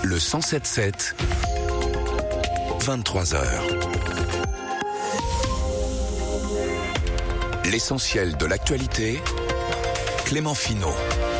Le 107.7, 23h. L'essentiel de l'actualité, Clément Finot.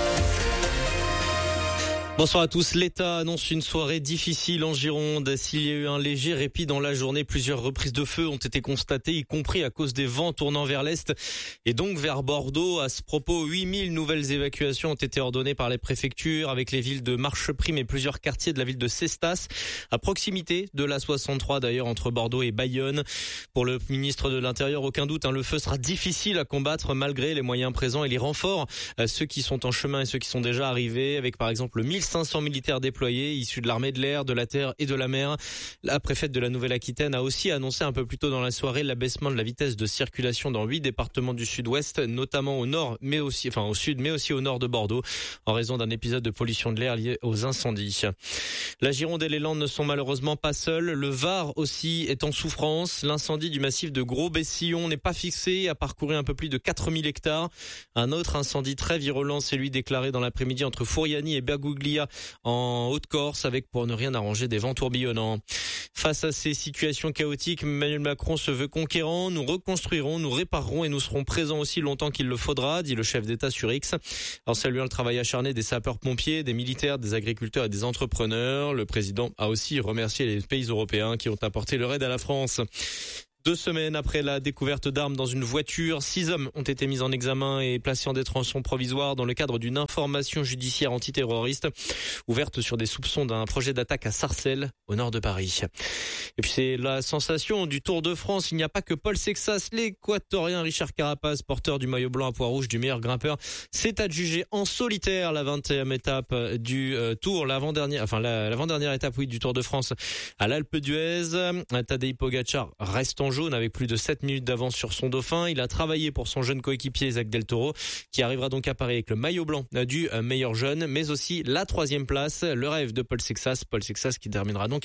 Bonsoir à tous. L'État annonce une soirée difficile en Gironde. S'il y a eu un léger répit dans la journée, plusieurs reprises de feu ont été constatées, y compris à cause des vents tournant vers l'est et donc vers Bordeaux. À ce propos, 8000 nouvelles évacuations ont été ordonnées par les préfectures avec les villes de Marcheprime et plusieurs quartiers de la ville de Cestas, à proximité de la 63 d'ailleurs, entre Bordeaux et Bayonne. Pour le ministre de l'Intérieur, aucun doute, le feu sera difficile à combattre malgré les moyens présents et les renforts, ceux qui sont en chemin et ceux qui sont déjà arrivés, avec par exemple 1500 militaires déployés, issus de l'armée de l'air, de la terre et de la mer. La préfète de la Nouvelle-Aquitaine a aussi annoncé un peu plus tôt dans la soirée l'abaissement de la vitesse de circulation dans 8 départements du sud-ouest, notamment au nord, mais aussi, au sud, mais aussi au nord de Bordeaux, en raison d'un épisode de pollution de l'air lié aux incendies. La Gironde et les Landes ne sont malheureusement pas seuls. Le Var aussi est en souffrance. L'incendie du massif de Gros-Bessillon n'est pas fixé et a parcouru un peu plus de 4000 hectares. Un autre incendie très virulent, c'est lui déclaré dans l'après-midi entre Fouriani et Bergouglia en Haute-Corse, avec, pour ne rien arranger, des vents tourbillonnants. Face à ces situations chaotiques, Emmanuel Macron se veut conquérant. Nous reconstruirons, nous réparerons et nous serons présents aussi longtemps qu'il le faudra, dit le chef d'État sur X. En saluant le travail acharné des sapeurs-pompiers, des militaires, des agriculteurs et des entrepreneurs, le président a aussi remercié les pays européens qui ont apporté leur aide à la France. 2 semaines après la découverte d'armes dans une voiture, 6 hommes ont été mis en examen et placés en détention provisoire dans le cadre d'une information judiciaire antiterroriste ouverte sur des soupçons d'un projet d'attaque à Sarcelles, au nord de Paris. Et puis c'est la sensation du Tour de France. Il n'y a pas que Paul Sexas. L'Équatorien Richard Carapaz, porteur du maillot blanc à pois rouge du meilleur grimpeur, s'est adjugé en solitaire la 20e étape du Tour, l'avant-dernière étape du Tour de France à l'Alpe d'Huez. Tadej Pogacar reste en jaune avec plus de 7 minutes d'avance sur son dauphin. Il a travaillé pour son jeune coéquipier Isaac Del Toro, qui arrivera donc à Paris avec le maillot blanc du meilleur jeune, mais aussi la 3e place, le rêve de Paul Sexas. Paul Sexas qui terminera donc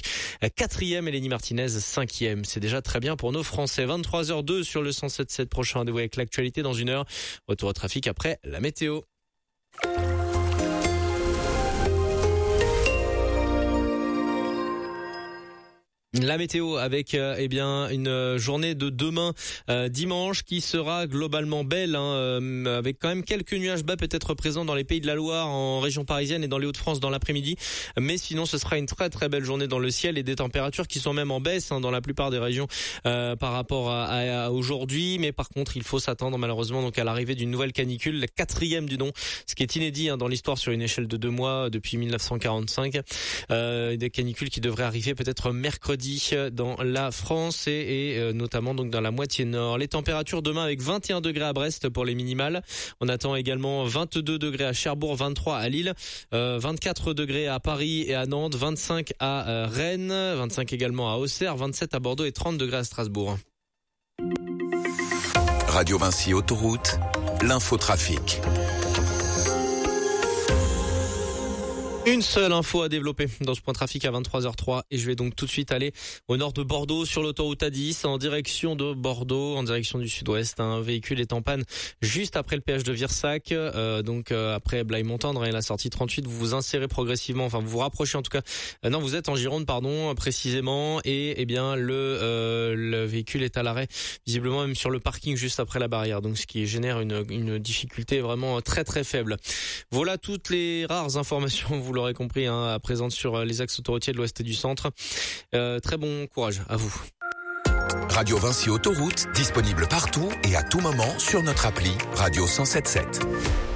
4e, Eleni Martinez 5e. C'est déjà très bien pour nos Français. 23h02 sur le 107.7, prochain rendez-vous avec l'actualité dans 1 heure. Retour au trafic après la météo. La météo avec une journée de demain dimanche qui sera globalement belle, avec quand même quelques nuages bas peut-être présents dans les Pays de la Loire, en région parisienne et dans les Hauts-de-France dans l'après-midi, mais sinon ce sera une très très belle journée dans le ciel et des températures qui sont même en baisse dans la plupart des régions par rapport à aujourd'hui, mais par contre il faut s'attendre malheureusement donc à l'arrivée d'une nouvelle canicule, la 4e du nom, ce qui est inédit dans l'histoire sur une échelle de 2 mois depuis 1945, des canicules qui devraient arriver peut-être mercredi dans la France et notamment donc dans la moitié nord. Les températures demain avec 21 degrés à Brest pour les minimales. On attend également 22 degrés à Cherbourg, 23 à Lille, 24 degrés à Paris et à Nantes, 25 à Rennes, 25 également à Auxerre, 27 à Bordeaux et 30 degrés à Strasbourg. Radio Vinci Autoroute, l'infotrafic. Une seule info à développer dans ce point trafic à 23h03 et je vais donc tout de suite aller au nord de Bordeaux sur l'autoroute A10 en direction de Bordeaux, en direction du sud-ouest. Un véhicule est en panne juste après le péage de Virsac, après Blaye-Montendre et la sortie 38. Vous vous insérez progressivement, vous vous rapprochez en tout cas. Non, vous êtes en Gironde, précisément, et le véhicule est à l'arrêt, visiblement même sur le parking juste après la barrière. Donc ce qui génère une difficulté vraiment très très faible. Voilà toutes les rares informations. Vous l'aurez compris, présente sur les axes autoroutiers de l'Ouest et du Centre. Très bon courage à vous. Radio Vinci Autoroute, disponible partout et à tout moment sur notre appli Radio 107.7.